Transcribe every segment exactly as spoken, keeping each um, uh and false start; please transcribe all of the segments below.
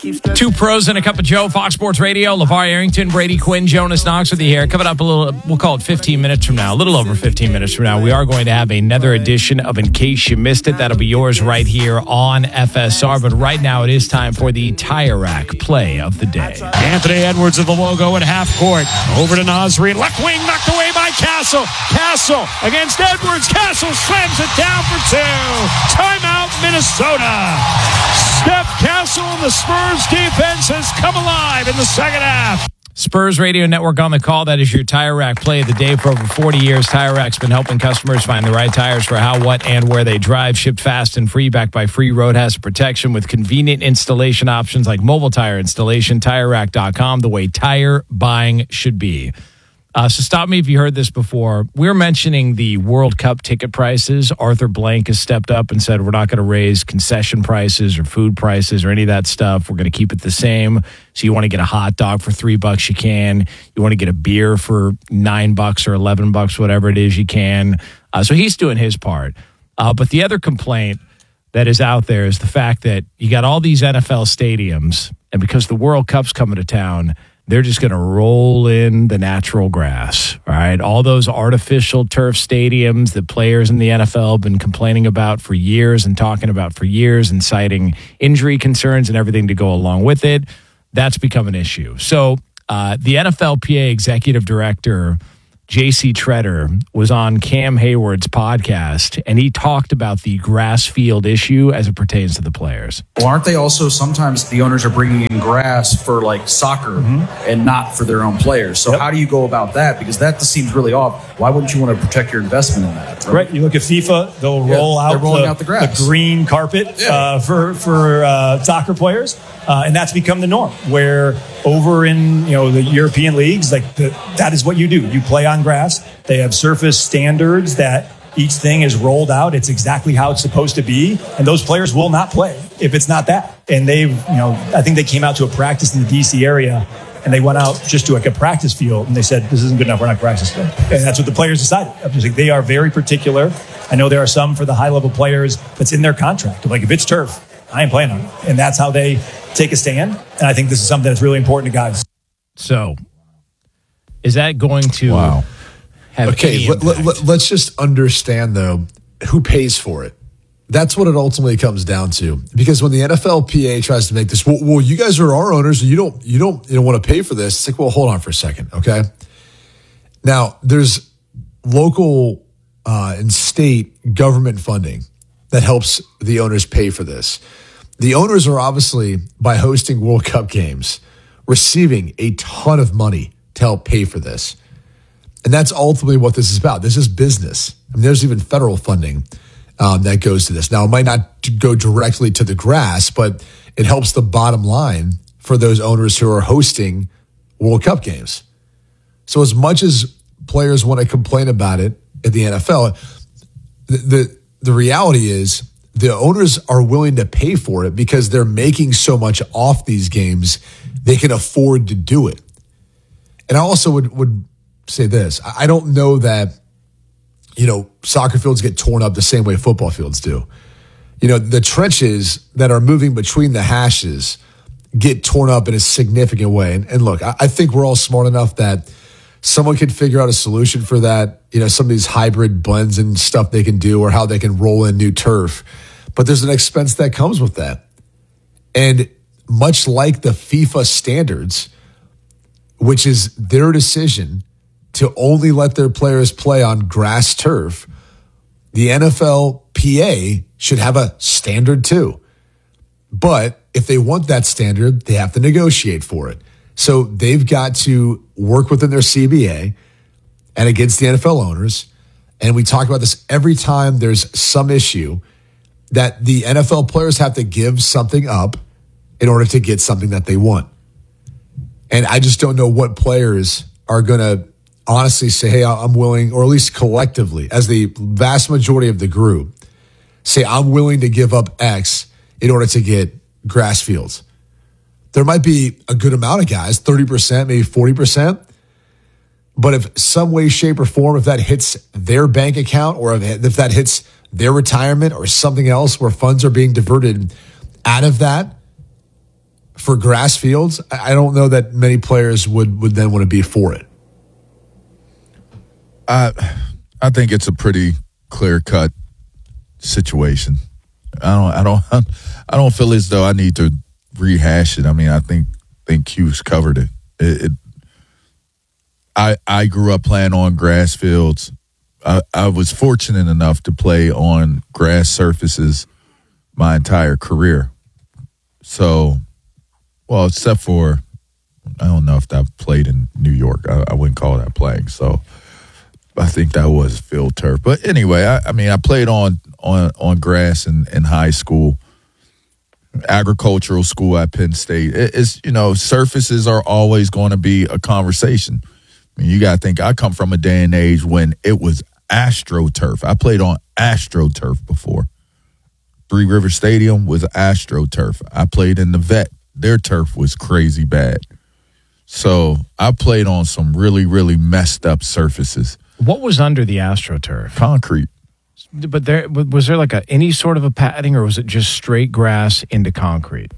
Two pros and a cup of Joe, Fox Sports Radio. LeVar Arrington, Brady Quinn, Jonas Knox with you here. Coming up a little, we'll call it fifteen minutes from now, a little over fifteen minutes from now, we are going to have another edition of In Case You Missed It. That'll be yours right here on F S R. But right now it is time for the Tire Rack play of the day. Anthony Edwards of the logo at half court. Over to Nasri. Left wing knocked away by Castle. Castle against Edwards. Castle slams it down for two. Timeout, Minnesota. Steph Castle and the Spurs defense has come alive in the second half. Spurs Radio Network on the call. That is your Tire Rack play of the day. For over forty years, Tire Rack's been helping customers find the right tires for how, what, and where they drive. Shipped fast and free, backed by free road hazard protection with convenient installation options like mobile tire installation. Tire Rack dot com, the way tire buying should be. Uh, so stop me if you heard this before. We were mentioning the World Cup ticket prices. Arthur Blank has stepped up and said we're not going to raise concession prices or food prices or any of that stuff. We're going to keep it the same. So you want to get a hot dog for three bucks, you can. You want to get a beer for nine bucks or eleven bucks, whatever it is, you can. Uh, so he's doing his part. Uh, but the other complaint that is out there is the fact that you got all these N F L stadiums, and because the World Cup's coming to town, they're just going to roll in the natural grass, all right? All those artificial turf stadiums that players in the N F L have been complaining about for years and talking about for years and citing injury concerns and everything to go along with it, that's become an issue. So uh, the N F L P A executive director, J C Tretter, was on Cam Hayward's podcast, and he talked about the grass field issue as it pertains to the players. Well, aren't they also sometimes the owners are bringing in grass for like soccer mm-hmm. and not for their own players? So yep. How do you go about that? Because that just seems really off. Why wouldn't you want to protect your investment in that? Right. right. You look at FIFA; they'll yeah, roll out, rolling the, out the, grass. the green carpet yeah. uh, for for uh, soccer players, uh, and that's become the norm. Where over in you know the European leagues, like the, that is what you do. You play on grass. They have surface standards that each thing is rolled out. It's exactly how it's supposed to be. And those players will not play if it's not that. And they've, you know, I think they came out to a practice in the D C area and they went out just to like a practice field and they said, this isn't good enough. We're not practicing. And that's what the players decided. I'm just like, they are very particular. I know there are some for the high level players that's in their contract. Like if it's turf, I ain't playing on it. And that's how they take a stand. And I think this is something that's really important to guys. So is that going to... Wow. Okay, let, let, let's just understand, though, who pays for it. That's what it ultimately comes down to. Because when the N F L P A tries to make this, well, well you guys are our owners, and you don't, you don't, you don't want to pay for this. It's like, well, hold on for a second, okay? Now, there's local uh, and state government funding that helps the owners pay for this. The owners are obviously, by hosting World Cup games, receiving a ton of money to help pay for this. And that's ultimately what this is about. This is business. I mean, there's even federal funding um, that goes to this. Now, it might not go directly to the grass, but it helps the bottom line for those owners who are hosting World Cup games. So as much as players want to complain about it at the N F L, the, the, the reality is the owners are willing to pay for it because they're making so much off these games, they can afford to do it. And I also would would say this. I don't know that, you know, soccer fields get torn up the same way football fields do. You know, the trenches that are moving between the hashes get torn up in a significant way. And, and look, I, I think we're all smart enough that someone can figure out a solution for that. You know, some of these hybrid blends and stuff they can do or how they can roll in new turf. But there's an expense that comes with that. And much like the FIFA standards, which is their decision to only let their players play on grass turf, the N F L P A should have a standard too. But if they want that standard, they have to negotiate for it. So they've got to work within their C B A and against the N F L owners. And we talk about this every time there's some issue that the N F L players have to give something up in order to get something that they want. And I just don't know what players are going to honestly say, hey, I'm willing, or at least collectively, as the vast majority of the group, say, I'm willing to give up X in order to get grass fields. There might be a good amount of guys, thirty percent, maybe forty percent. But if some way, shape, or form, if that hits their bank account or if that hits their retirement or something else where funds are being diverted out of that, for grass fields, I don't know that many players would, would then want to be for it. I I think it's a pretty clear-cut situation. I don't I don't I don't feel as though I need to rehash it. I mean, I think think Q's covered it. It, it I I grew up playing on grass fields. I, I was fortunate enough to play on grass surfaces my entire career. So, well, except for, I don't know if I've played in New York. I, I wouldn't call that playing. So, I think that was field turf. But anyway, I, I mean, I played on on on grass in, in high school, agricultural school at Penn State. It, it's, you know, surfaces are always going to be a conversation. I mean, you got to think, I come from a day and age when it was AstroTurf. I played on AstroTurf before. Three River Stadium was AstroTurf. I played in the Vet. Their turf was crazy bad. So I played on some really, really messed up surfaces. What was under the AstroTurf? Concrete. But there was there like a any sort of a padding, or was it just straight grass into concrete?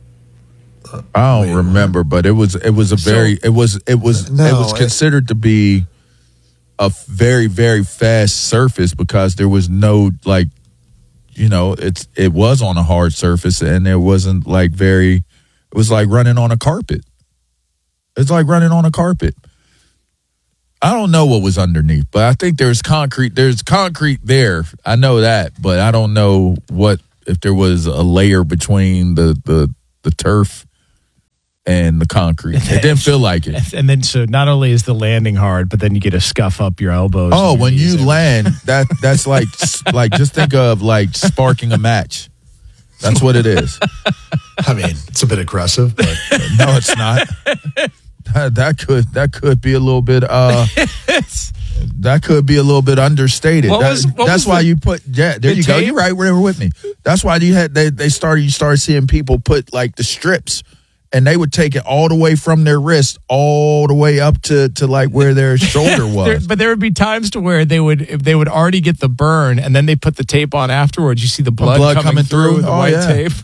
I don't Wait, remember, but it was it was a very so, it was it was no, it was considered it, to be a very, very fast surface because there was no, like, you know, it's it was on a hard surface, and it wasn't like very, it was like running on a carpet. It's like running on a carpet. I don't know what was underneath, but I think there's concrete. There's concrete there. I know that, but I don't know what, if there was a layer between the the, the turf and the concrete. It didn't feel like it. And then, so not only is the landing hard, but then you get to scuff up your elbows. Oh, when you and... land, that that's like like just think of like sparking a match. That's what it is. I mean, it's a bit aggressive, but no, it's not. That, that could that could be a little bit uh that could be a little bit understated. What that, was, what that's was why the, you put yeah there you tape? go. You're right. We're with me. That's why you had they they started you started seeing people put like the strips, and they would take it all the way from their wrist all the way up to, to like where their shoulder was. there, but there would be times to where they would if they would already get the burn, and then they put the tape on afterwards. You see the blood, blood coming, coming through, through the oh, white yeah. tape.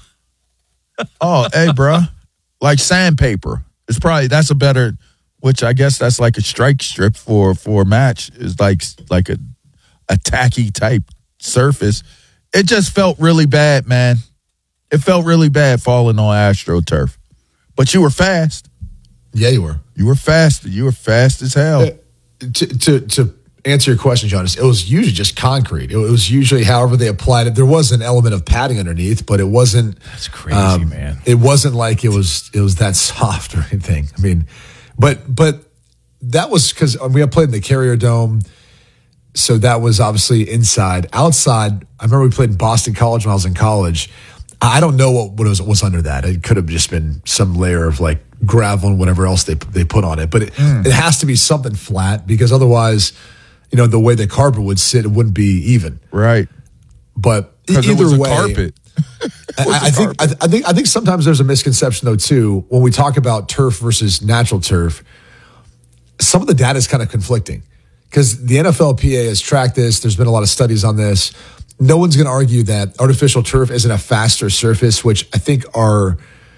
Oh, hey, bro, like sandpaper. It's probably that's a better. Which I guess that's like a strike strip for, for a match, is like like a, a tacky type surface. It just felt really bad, man. It felt really bad falling on AstroTurf. But you were fast. Yeah, you were. You were fast. You were fast as hell. Uh, to, to to answer your question, John, it was usually just concrete. It was usually however they applied it. There was an element of padding underneath, but it wasn't. That's crazy, um, man. It wasn't like it was it was that soft or anything. I mean. But but that was because we had played in the Carrier Dome, so that was obviously inside. Outside, I remember we played in Boston College when I was in college. I don't know what, what was was under that. It could have just been some layer of like gravel and whatever else they they put on it. But it, mm. it has to be something flat because otherwise, you know, the way the carpet would sit, it wouldn't be even. Right. But either it was a way, carpet. I, I think I, I think I think sometimes there's a misconception though too when we talk about turf versus natural turf. Some of the data is kind of conflicting because the N F L P A has tracked this. There's been a lot of studies on this. No one's going to argue that artificial turf isn't a faster surface, which I think our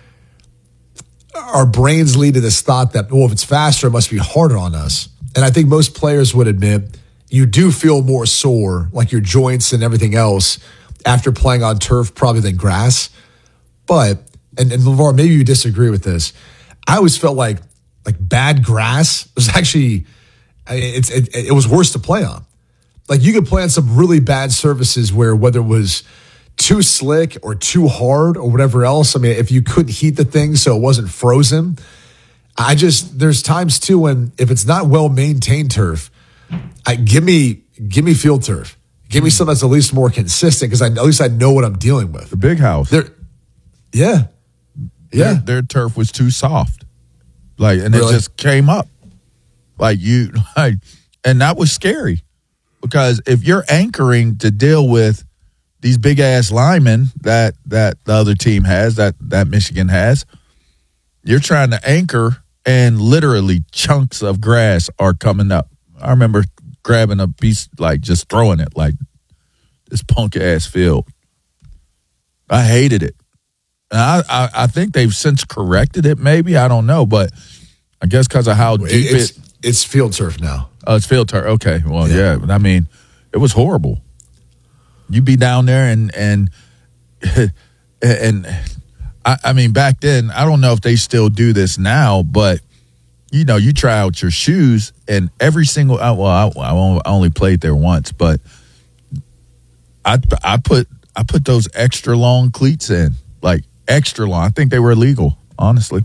our brains lead to this thought that, well, if it's faster, it must be harder on us. And I think most players would admit you do feel more sore, like your joints and everything else, after playing on turf probably than grass. But, and, and LeVar, maybe you disagree with this. I always felt like like bad grass was actually, it's it, it was worse to play on. Like you could play on some really bad surfaces where whether it was too slick or too hard or whatever else, I mean, if you couldn't heat the thing so it wasn't frozen, I just, there's times too when if it's not well-maintained turf, I, give me give me field turf. Give me something that's at least more consistent because I at least I know what I'm dealing with. The Big House. They're, yeah. Yeah. Their, their turf was too soft. Like, and really? It just came up. Like you, like, and that was scary because if you're anchoring to deal with these big ass linemen that, that the other team has, that, that Michigan has, you're trying to anchor and literally chunks of grass are coming up. I remember grabbing a piece, like just throwing it like this punk ass field. I hated it. And I, I, I think they've since corrected it, maybe. I don't know. But I guess because of how deep it's, it. It's field turf now. Oh, it's field turf. Okay. Well, Yeah. yeah. I mean, it was horrible. You be down there and, and, and I, I mean, back then, I don't know if they still do this now, but, you know, you try out your shoes and every single, well, I, I only played there once, but I, I put, I put those extra long cleats in, like extra long. I think they were illegal, honestly.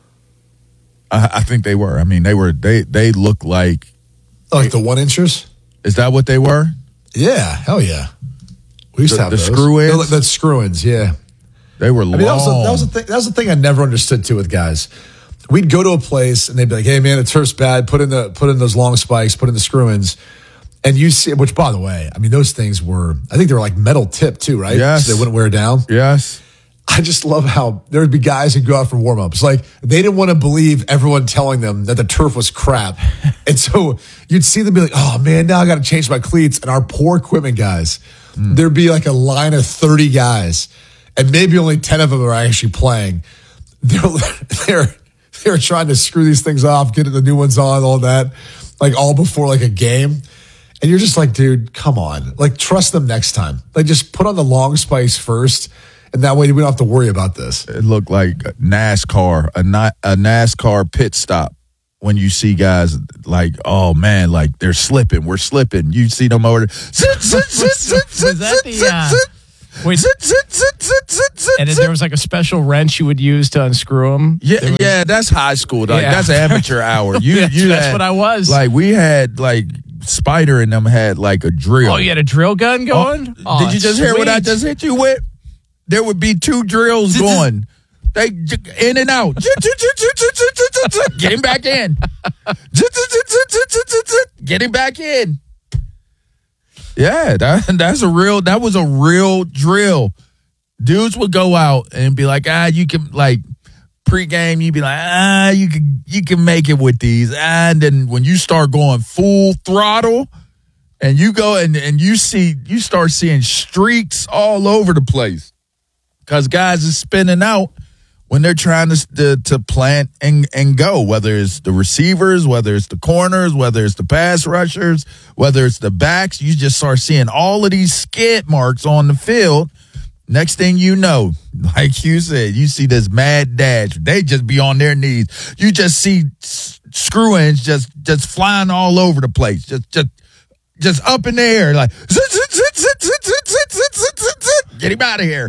I, I think they were. I mean, they were, they, they look like. Like the one inchers? Is that what they were? Yeah. Hell yeah. We used The- to have the those. screw-ins? The, the screw-ins, yeah. They were long. I mean, that was, the, that, was the thing, that was the thing I never understood too with guys. We'd go to a place and they'd be like, hey, man, the turf's bad. Put in the put in those long spikes, put in the screw-ins. And you see, which by the way, I mean, those things were, I think they were like metal tip too, right? Yes. So they wouldn't wear down. Yes. I just love how there would be guys who go out for warm-ups. Like, they didn't want to believe everyone telling them that the turf was crap. And so you'd see them be like, oh, man, now I got to change my cleats. And our poor equipment guys, mm. there'd be like a line of thirty guys, and maybe only ten of them are actually playing. They're, they're, they're trying to screw these things off, get the new ones on, all that, like all before like a game. And you're just like, dude, come on. Like, trust them next time. Like, just put on the long spikes first. And that way we don't have to worry about this. It looked like NASCAR, a, na- a NASCAR pit stop when you see guys like, oh, man, like they're slipping. We're slipping. You see them over there. Was that the, uh, wait, and then there was like a special wrench you would use to unscrew them? Yeah, was, yeah, that's high school. Like, yeah. That's amateur hour. You, that's you that's had, what I was. Like, we had, like, Spider and them had, like, a drill. Oh, you had a drill gun going? Oh, Oh, did you just hear what I sweet. just hit you with? There would be two drills going. They in and out. Get him back in. Get him back in. Yeah, that, that's a real, that was a real drill. Dudes would go out and be like, ah, you can, like, pregame, you'd be like, ah, you can, you can make it with these. And then when you start going full throttle, and you go and, and you see, you start seeing streaks all over the place. Because guys are spinning out when they're trying to, to to plant and, and go, whether it's the receivers, whether it's the corners, whether it's the pass rushers, whether it's the backs. You just start seeing all of these skid marks on the field. Next thing you know, like you said, you see this mad dash. They just be on their knees. You just see s- screw-ins just, just flying all over the place. Just just just up in the air like, get him out of here.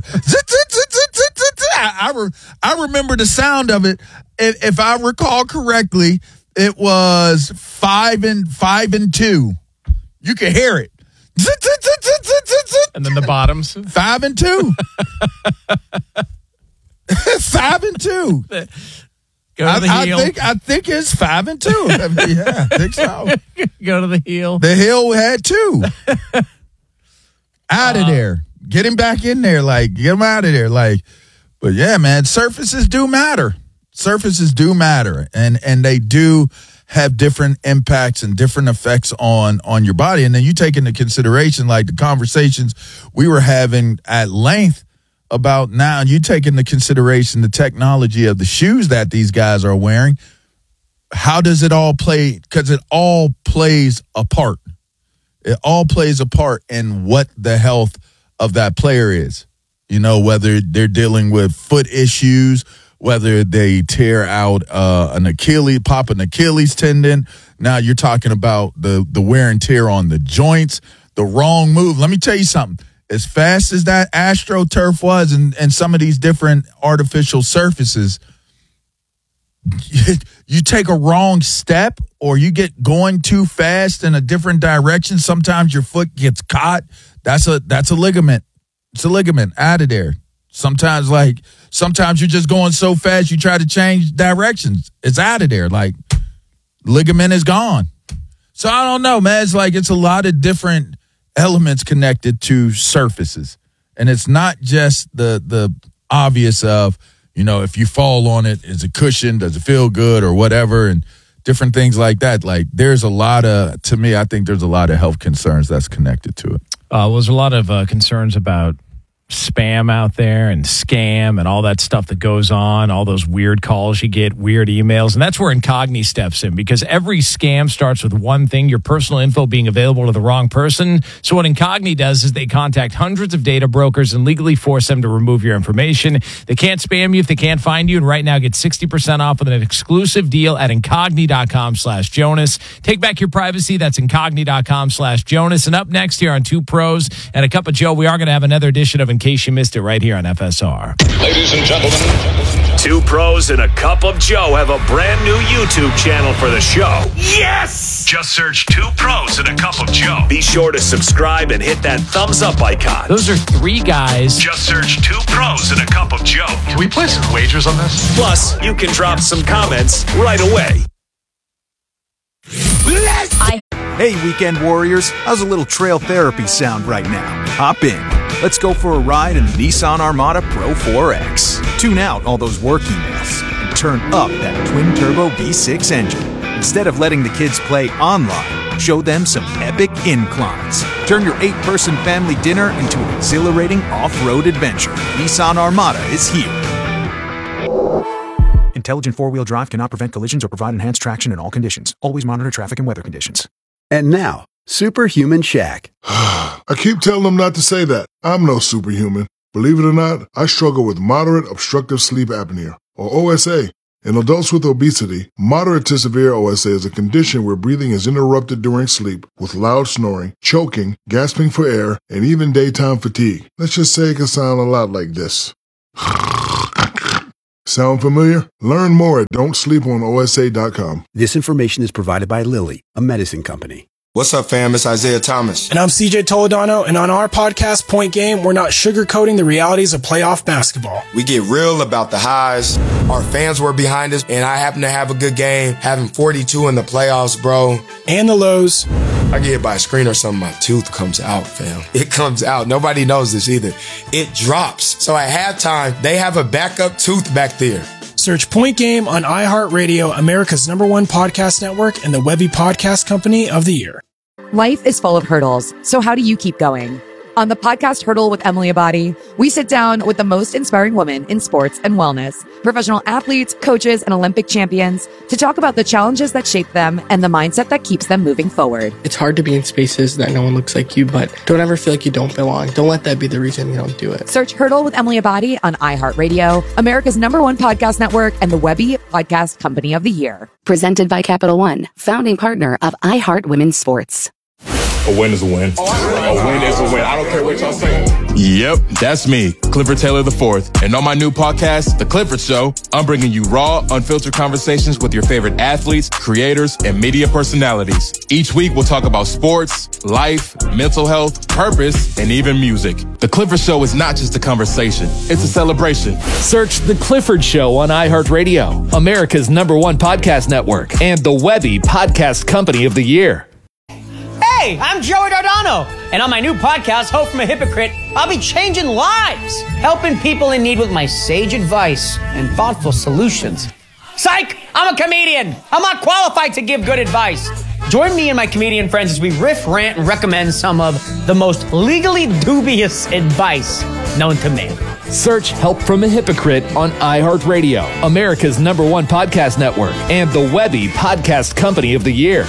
I, I, re, I remember the sound of it. If, if I recall correctly, it was five and five and two. You could hear it. And then the bottoms. Five and two. Five and two. Go to I, the heel. I think I think it's five and two. I mean, yeah, I think so. Go to the heel. The hill had two. Out of uh, there. Get him back in there. Like, get him out of there. Like, but yeah, man, surfaces do matter. Surfaces do matter. And and they do have different impacts and different effects on on your body. And then you take into consideration like the conversations we were having at length about now, you take into consideration the technology of the shoes that these guys are wearing. How does it all play? Because it all plays a part. It all plays a part in what the health of that player is. You know, whether they're dealing with foot issues, whether they tear out uh, an Achilles, pop an Achilles tendon. Now you're talking about the, the wear and tear on the joints, the wrong move. Let me tell you something. As fast as that AstroTurf was and, and some of these different artificial surfaces, you, you take a wrong step or you get going too fast in a different direction. Sometimes your foot gets caught. That's a that's a ligament. It's a ligament out of there. Sometimes like sometimes you're just going so fast you try to change directions. It's out of there. Like ligament is gone. So I don't know, man. It's like it's a lot of different elements connected to surfaces. And it's not just the the obvious of, you know, if you fall on it, is it cushion? Does it feel good or whatever? And different things like that. Like there's a lot of, to me, I think there's a lot of health concerns that's connected to it. Uh, well, there's a lot of uh, concerns about spam out there and scam and all that stuff that goes on, all those weird calls you get, weird emails. And that's where Incogni steps in, because every scam starts with one thing: your personal info being available to the wrong person. So what Incogni does is they contact hundreds of data brokers and legally force them to remove your information. They can't spam you if they can't find you. And right now, get sixty percent off with an exclusive deal at incogni.com slash Jonas. Take back your privacy. That's incogni.com slash Jonas. And up next here on Two Pros and a Cup of Joe, we are going to have another edition of In Case You Missed It right here on F S R. Ladies and gentlemen, Two Pros and a Cup of Joe have a brand new YouTube channel for the show. Yes! Just search Two Pros and a Cup of Joe. Be sure to subscribe and hit that thumbs up icon. Those are three guys. Just search Two Pros and a Cup of Joe. can we place some wagers on this? Plus, you can drop some comments right away. I- hey, weekend warriors. How's a little trail therapy sound right now? Hop in. Let's go for a ride in the Nissan Armada Pro four X. Tune out all those work emails and turn up that twin-turbo V six engine. Instead of letting the kids play online, show them some epic inclines. Turn your eight-person family dinner into an exhilarating off-road adventure. Nissan Armada is here. Intelligent four-wheel drive cannot prevent collisions or provide enhanced traction in all conditions. Always monitor traffic and weather conditions. And now, Superhuman Shaq. I keep telling them not to say that. I'm no superhuman. Believe it or not, I struggle with moderate obstructive sleep apnea, or O S A. In adults with obesity, moderate to severe O S A is a condition where breathing is interrupted during sleep with loud snoring, choking, gasping for air, and even daytime fatigue. Let's just say it can sound a lot like this. Sound familiar? Learn more at don't sleep on O S A dot com. This information is provided by Lilly, a medicine company. What's up, fam? It's Isaiah Thomas. And I'm C J Toledano, and on our podcast, Point Game, we're not sugarcoating the realities of playoff basketball. We get real about the highs. Our fans were behind us, and I happen to have a good game, having forty-two in the playoffs, bro. And the lows. I get hit by a screen or something, my tooth comes out, fam. It comes out. Nobody knows this either. It drops. So at halftime, they have a backup tooth back there. Search Point Game on iHeartRadio, America's number one podcast network, and the Webby Podcast Company of the Year. Life is full of hurdles, so how do you keep going? On the podcast Hurdle with Emily Abadi, we sit down with the most inspiring women in sports and wellness, professional athletes, coaches, and Olympic champions to talk about the challenges that shape them and the mindset that keeps them moving forward. It's hard to be in spaces that no one looks like you, but don't ever feel like you don't belong. Don't let that be the reason you don't do it. Search Hurdle with Emily Abadi on iHeartRadio, America's number one podcast network, and the Webby Podcast Company of the Year. Presented by Capital One, founding partner of iHeart Women's Sports. A win is a win. A win is a win. I don't care what y'all say. Yep, that's me, Clifford Taylor the fourth. And on my new podcast, The Clifford Show, I'm bringing you raw, unfiltered conversations with your favorite athletes, creators, and media personalities. Each week, we'll talk about sports, life, mental health, purpose, and even music. The Clifford Show is not just a conversation, it's a celebration. Search The Clifford Show on iHeartRadio, America's number one podcast network, and the Webby Podcast Company of the Year. Hey, I'm Joey Dardano, and on my new podcast, Hope from a Hypocrite, I'll be changing lives, helping people in need with my sage advice and thoughtful solutions. Psych! I'm a comedian. I'm not qualified to give good advice. Join me and my comedian friends as we riff, rant, and recommend some of the most legally dubious advice known to man. Search Help from a Hypocrite on iHeartRadio, America's number one podcast network, and the Webby Podcast Company of the Year.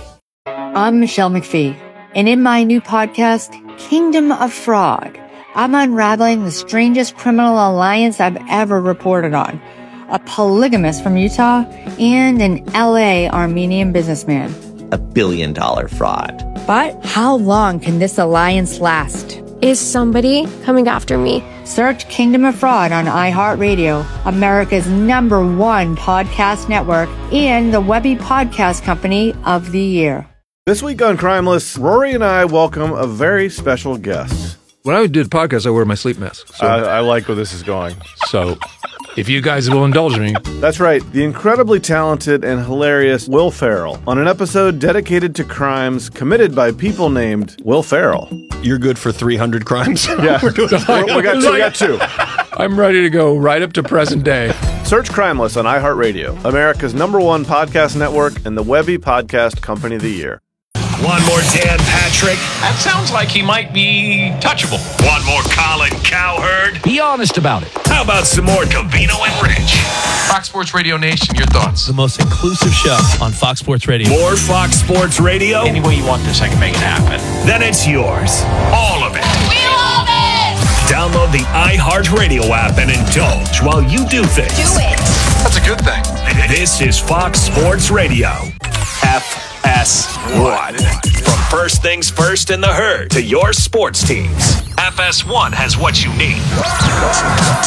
I'm Michelle McPhee, and in my new podcast, Kingdom of Fraud, I'm unraveling the strangest criminal alliance I've ever reported on. A polygamist from Utah and an L A Armenian businessman. A billion dollar fraud. But how long can this alliance last? Is somebody coming after me? Search Kingdom of Fraud on iHeartRadio, America's number one podcast network, and the Webby Podcast Company of the Year. This week on Crimeless, Rory and I welcome a very special guest. When I do the podcast, I wear my sleep mask. So. I, I like where this is going. So, if you guys will indulge me. That's right, the incredibly talented and hilarious Will Ferrell on an episode dedicated to crimes committed by people named Will Ferrell. You're good for three hundred crimes? Yeah, We're doing we, got two, we got two. I'm ready to go right up to present day. Search Crimeless on iHeartRadio, America's number one podcast network, and the Webby Podcast Company of the Year. One more Dan Patrick. That sounds like he might be touchable. One more Colin Cowherd. Be honest about it. How about some more Covino and Rich? Fox Sports Radio Nation, your thoughts? The most inclusive show on Fox Sports Radio. More Fox Sports Radio? Any way you want this, I can make it happen. Then it's yours. All of it. We love it! Download the iHeartRadio app and indulge while you do things. Do it. That's a good thing. This is Fox Sports Radio. F S one. From First Things First in the Herd to your sports teams, F S one has what you need.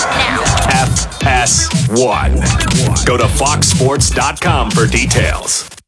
F S one. Go to fox sports dot com for details.